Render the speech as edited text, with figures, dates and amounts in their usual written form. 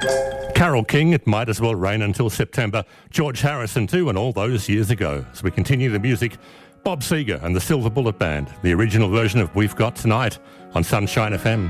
Carole King, It Might As Well Rain Until September. George Harrison too, and all those years ago. As we continue the music, Bob Seger and the Silver Bullet Band, the original version of We've Got Tonight on Sunshine FM.